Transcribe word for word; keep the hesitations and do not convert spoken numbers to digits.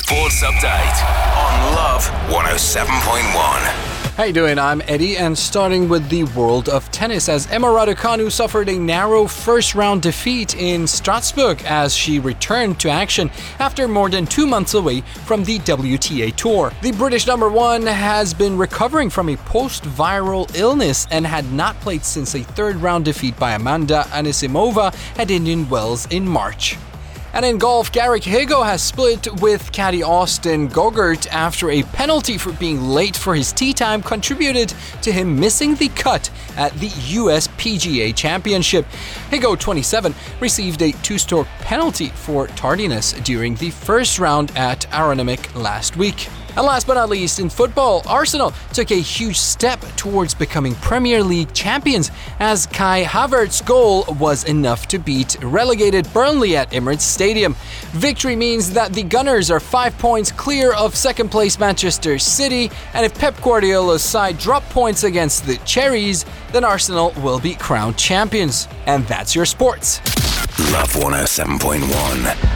Sports Update on Love one oh seven point one. How you doing? I'm Eddie, and starting with the world of tennis, as Emma Raducanu suffered a narrow first-round defeat in Strasbourg as she returned to action after more than two months away from the W T A Tour. The British number one has been recovering from a post-viral illness and had not played since a third-round defeat by Amanda Anisimova at Indian Wells in March. And in golf, Garrick Higgo has split with caddy Austin Gogurt after a penalty for being late for his tee time contributed to him missing the cut at the U S P G A Championship. Higgo, twenty-seven, received a two-stroke penalty for tardiness during the first round at Aronimink last week. And last but not least, in football, Arsenal took a huge step towards becoming Premier League champions as Kai Havertz's goal was enough to beat relegated Burnley at Emirates Stadium. Victory means that the Gunners are five points clear of second-place Manchester City, and if Pep Guardiola's side drop points against the Cherries, then Arsenal will be crowned champions. And that's your sports. Love one oh seven point one.